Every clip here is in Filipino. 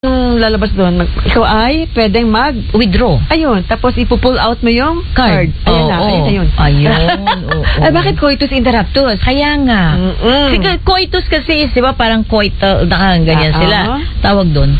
lalabas doon, ikaw ay pwedeng mag-withdraw. Ayun, tapos ipo-pull out mo yung card. Ayun na, ayun na yun. Ayun, Ay, bakit coitus interruptus? Kaya nga. Kasi coitus kasi is, di ba, parang coital, ganyan sila. Tawag doon.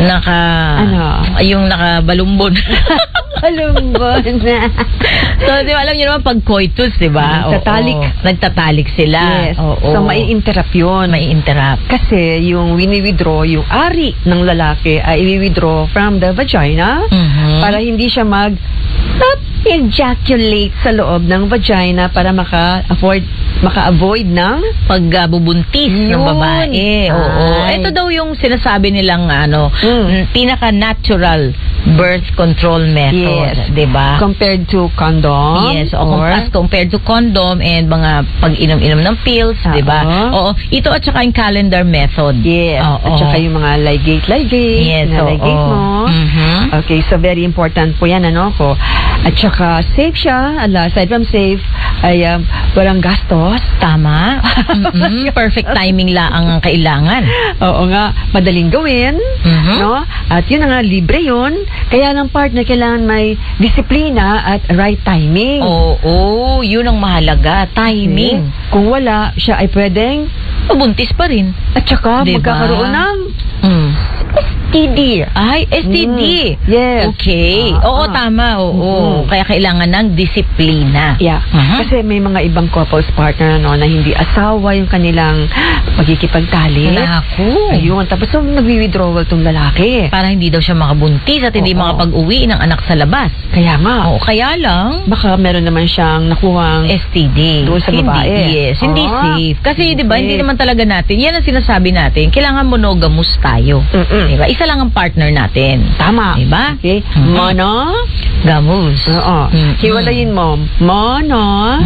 Yung nakabalumbon. Balumbon na. So, di ba, alam niyo naman, pag coitus, di ba? Nagtatalik sila. Yes. So, mai-interrupt yun. Mai-interrupt. Kasi yung wini-withdraw, yung ari ng lalaki ay i-withdraw from the vagina para hindi siya ejaculate sa loob ng vagina para maka-avoid ng pagbubuntis ng babae. Ito daw yung sinasabi nilang pinaka-natural birth control method, yes. 'di ba? Compared to condom. Yes, as compared to condom and mga pag-inom-inom ng pills, 'di ba? Ito at saka yung calendar method. Yes. At saka yung mga ligate. Yes, ligate mo. Okay, so very important po 'yan ko. At saka safe siya, aside from safe, ay walang gastos. Tama. Perfect timing lang ang kailangan. Oo nga, madaling gawin, no? At yun nga, libre yun. Kaya ng partner, kailangan may disiplina at right timing. Yun ang mahalaga, timing. Kung wala, siya ay pwedeng buntis pa rin. At saka, magkakaroon ng STD. Ay, STD. Yes. Okay. Tama. Kaya kailangan ng disiplina. Yeah. Kasi may mga ibang couples partner na hindi asawa yung kanilang pagkikipagtalik. Naku. Ayun. Tapos nagwi-withdrawal tong lalaki. Para hindi daw siya makabuntis at hindi makapag-uwi ng anak sa labas. Kaya nga. Kaya lang. Baka meron naman siyang nakuhang STD. Doon sa babae. Yes. Hindi safe. Kasi diba, hindi naman talaga natin. Yan ang sinasabi natin. Kailangan monogamous tayo. Diba? Isa lang ang partner natin. Tama. Diba? Okay. Monogamous. Hiwalayin mo. Mono.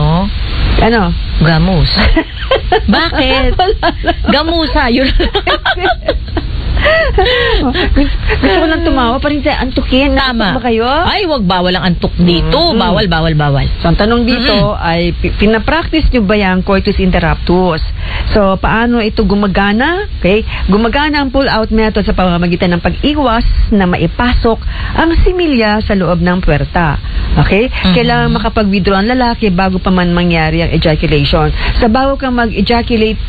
Gamus. Bakit? Gamusa. Yun. Gusto ko lang tumawa, parang antukin. Tama. Ba kayo? Ay, wag bawal ang antok dito. Bawal. So, ang tanong dito ay, pinapractice nyo ba yung coitus interruptus? So, paano ito gumagana? Okay? Gumagana ang pull-out method sa pamamagitan ng pag-iwas na maipasok ang similya sa loob ng puwerta. Okay? Kailangan makapag-withdraw ang lalaki bago pa man mangyari ang ejaculation. So, bago ka mag-ejaculate,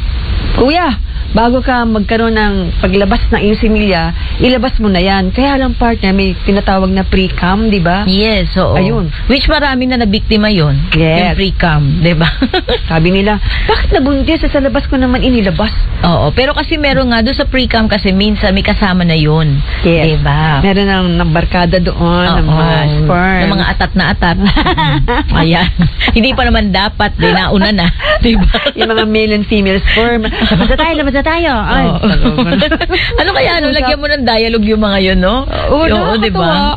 bago ka magkaroon ng paglabas ng iyong similya, ilabas mo na yan. Kaya lang partner, may tinatawag na pre-cum, di ba? Yes, oo. Ayun. Which marami na nabiktima yun. Yes. Yung pre-cum, di ba? Sabi nila, bakit nabuntis? Sa labas ko naman inilabas. Oo, pero kasi meron nga doon sa pre-cum kasi minsan may kasama na yun. Yes. Di ba? Meron ng barkada doon, ng mga sperm. Ng mga atat na atat. Ayan. Hindi pa naman dapat, nauna na. Di ba? Yung mga male and female sperm. Labas na tayo. Ay, ano kaya, lagyan mo ng dialogue yung mga yun, no? Oo, di ba?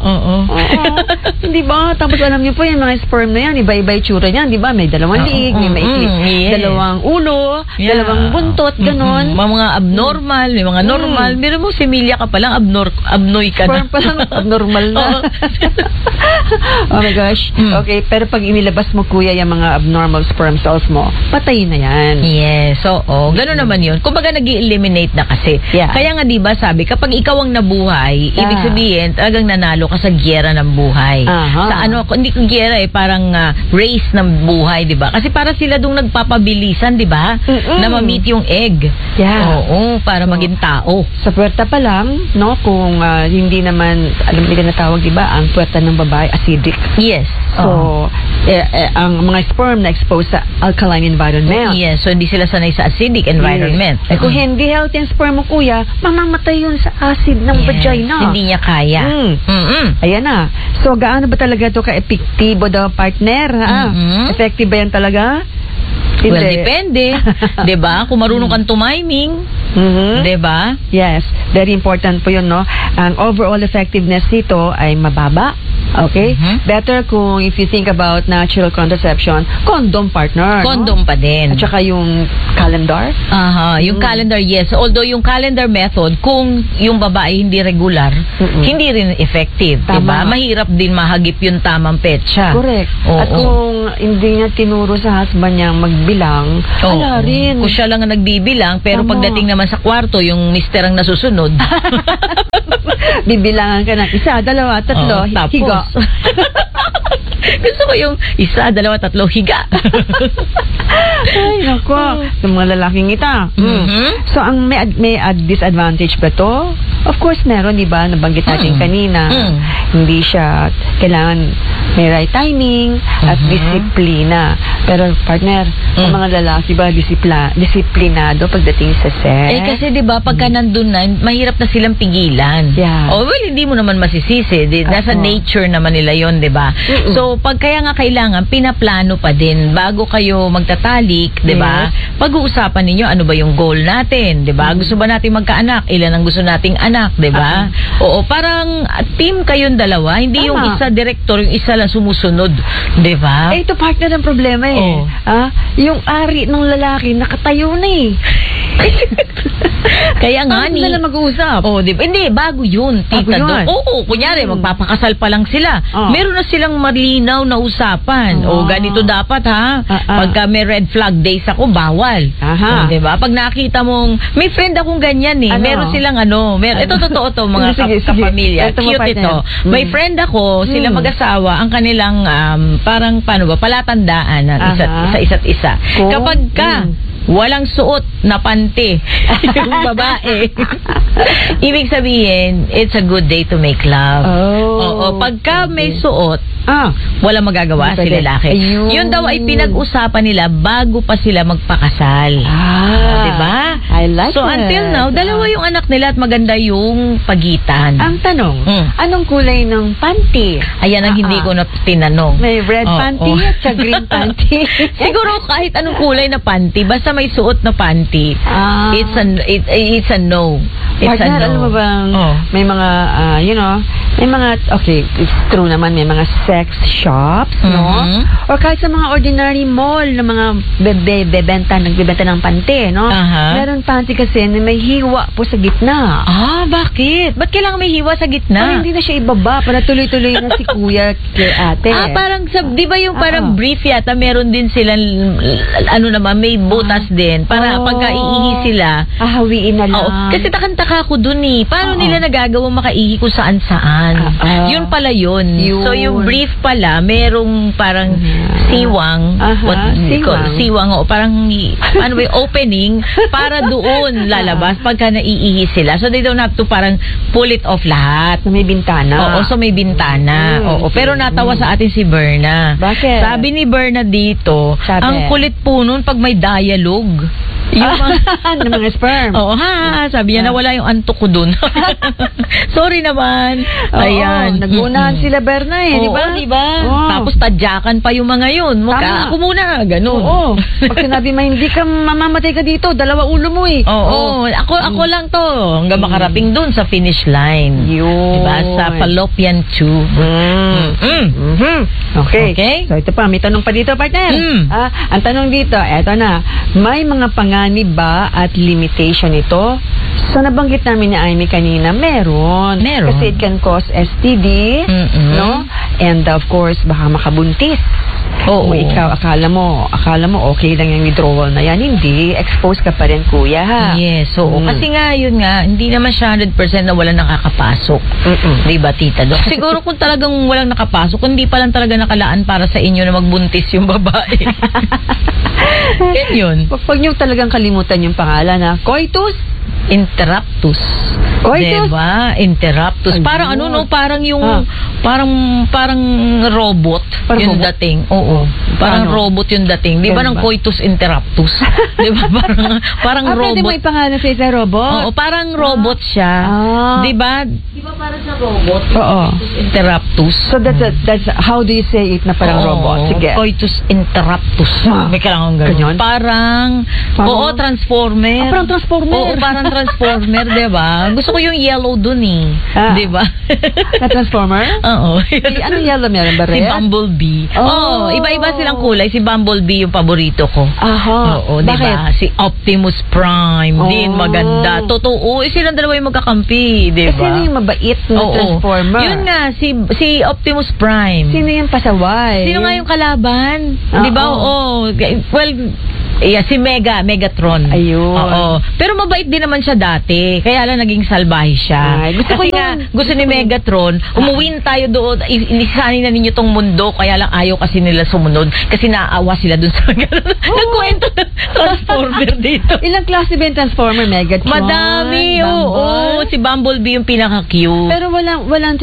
Di ba? Tapos alam niyo po, yung mga sperm na yan, iba-iba itsura niyan, di ba? May dalawang liig, may maikli, dalawang ulo, dalawang buntot, ganon. Mga abnormal, may mga normal. Meron mo, similya ka palang, abnoy ka na. Sperm palang, abnormal na. Oh my gosh. Okay, pero pag inilabas mo, kuya, yung mga abnormal sperm cells mo, patay na yan. Yes, gano'n naman yun. Kumbaga, nag-eliminate na kasi. Kaya nga, diba, sabi, kapag ikaw ang nabuhay, ibig sabihin, talagang nanalo ka sa giyera ng buhay. Sa hindi giyera parang race ng buhay, diba? Kasi para sila dong nagpapabilisan, diba? Na ma-meet yung egg. Para maging tao. Sa puwerta pa lang, no, kung hindi naman, alam nila na tawag, diba, ang puwerta ng babae, acidic. Yes. So, ang mga sperm na exposed sa alkaline environment. Yes, so hindi sila sanay sa acidic environment. Kung hindi healthy ang sperm mo, kuya, mamamatay yun sa acid ng vagina. Hindi niya kaya. Ayan na. So, gaano ba talaga ito ka-epektibo daw, partner? Effective ba yan talaga? Well, depende. Diba? Kung marunong kang tumiming. Diba? Yes. Very important po yun, no? Ang overall effectiveness nito ay mababa. Okay? Better kung if you think about natural contraception, condom partner. Condom pa din. At saka yung calendar. Yung calendar, yes. Although yung calendar method, kung yung babae hindi regular, hindi rin effective. Diba? Mahirap din mahagip yung tamang petsa. Correct. At kung hindi niya tinuro sa husband niya magbilang, wala rin. Kung siya lang ang nagbibilang, pero pagdating naman sa kwarto, yung mister ang nasusunod. Bibilangan ka ng 1, 2, 3, higa. Gusto ko yung 1, 2, 3, higa. Ay, nako. Yung mga lalaking ita. So, ang may disadvantage ba to? Of course, meron, di ba? Nabanggit natin kanina. Hindi siya kailangan may right timing at disiplina. Pero, partner, ang mga lalaki ba disiplinado pagdating sa sex? Kasi, di ba, pagka nandun na, mahirap na silang pigilan. Hindi mo naman masisisi. Nasa nature naman nila yon, di ba? So, kaya nga kailangan, pinaplano pa din bago kayo magtatalik, di ba? Pag-uusapan ninyo, ano ba yung goal natin, di ba? Gusto ba natin magkaanak? Ilan ang gusto nating anak, di ba? Oo, parang team kayong dalawa, hindi yung isa director, yung isa lang sumusunod, di ba? Ito partner ng problema yung ari ng lalaki nakatayo na Kaya nga ni na mag-uusap. Diba? Hindi, bago yun, tita. Kunyari, magpapakasal pa lang sila. Meron na silang malinaw na usapan. Ganito dapat pagka may red flag days ako, bawal. Diba? Pag nakita mong, may friend akong ganyan meron silang ito totoo to mga kapamilya. Cute ito. May friend ako, sila mag-asawa, ang kanilang parang palatandaan ng isa't isa. Kapag walang suot na panty yung babae, ibig sabihin, it's a good day to make love. Pagka may suot, walang magagawa si lalaki. Yun daw ay pinag-usapan nila bago pa sila magpakasal. Diba? I like so, until now, dalawa yung anak nila at maganda yung pagitan. Ang tanong, anong kulay ng panty? Ayan ang hindi ko na tinanong. May red panty at sa green panty. Siguro kahit anong kulay na panty, basta may suot na panty, it's a no. It's a no. Alam mo bang may mga, may mga, okay, it's true naman, may mga sex shops, no? Or kahit sa mga ordinary mall na mga nagbebenta ng panty, no? Meron panty kasi na may hiwa po sa gitna. Bakit? Ba't kailangan may hiwa sa gitna? Hindi na siya ibaba para tuloy-tuloy na si kuya kay ate. Parang, di ba yung parang brief yata, meron din silang, may butas din. Para pagka iihi sila, hawiin na lang. Kasi takang-taka ko dun Paano nila nagagawa makaihi kung saan-saan? Yun pala yun. So, yung brief pala, merong parang siwang. Siwang. Parang, opening para doon lalabas pagka naiihi sila. So, they don't have to parang pull it off lahat. So, may bintana. So may bintana. Pero natawa sa atin si Berna. Bakit? Sabi ni Berna dito, ang kulit po nun pag may dialogue. Yung mga sperm. Sabi niya nawala yung antok ko dun. Sorry naman. Ayan. Nag-uunahan sila Berna di ba? Tapos tadyakan pa yung mga yun. Ako muna, ganun. Pag sinabi hindi ka mamamatay ka dito, 2 ulo mo Ako lang to. Hanggang makarating dun sa finish line. Diba? Sa fallopian tube. Okay. So ito pa, may tanong pa dito, partner. Ang tanong dito, eto na. May mga panganib ba at limitation ito? So nabanggit namin ni Amy kanina, meron. Kasi it can cause STD, no? And of course, baka makabuntis. Kung ikaw, akala mo okay lang yung withdrawal na yan, hindi. Expose ka pa rin, kuya, Yes, kasi nga, yun nga, hindi naman siya 100% na walang nakakapasok. Diba, tita? Siguro kung talagang walang nakapasok, hindi pa lang talaga nakalaan para sa inyo na magbuntis yung babae. Yun. Huwag niyo talagang kalimutan yung pangalan, coitus interruptus. Coitus? Diba? Interruptus. Parang parang yung parang robot yung dating. Parang robot yung dating. Di ba ng coitus interruptus? Di ba? Parang robot. Pwede mo ipangalan sa isa robot? Oo, parang robot siya. Di ba? Di ba parang sa robot? Oo. Coitus interruptus. So that's how do you say it na parang robot? Sige. Coitus interruptus. May kailangan ganyan. Parang transformer. Parang transformer. Oo, parang transformer, di ba? Gusto ko yung yellow dun eh. Di ba? Na transformer? Oo. Ano yellow meron ba rin? Si Bumblebee. Iba-iba silang kulay. Si Bumblebee yung paborito ko. Oo, di ba? Si Optimus Prime din maganda. Totoo. Silang dalawa yung magkakampi, di ba? Sino yung mabait na transformer? Yun nga, si Optimus Prime. Sino yung pasaway? Sino nga yung kalaban? Di ba? Well, si Megatron. Ayun. Oo. Pero mabait din naman siya dati. Kaya lang naging salbahe siya. Gusto ni Megatron, umuwi tayo doon, ilisanin na ninyo tong mundo, kaya lang ayaw kasi nila sumunod. Kasi naaawa sila doon sa gano'n. Nagkwento ng Transformer dito. Ilang klase ba yung Transformer, Megatron? Madami, oo. Si Bumblebee yung pinaka-cute. Pero walang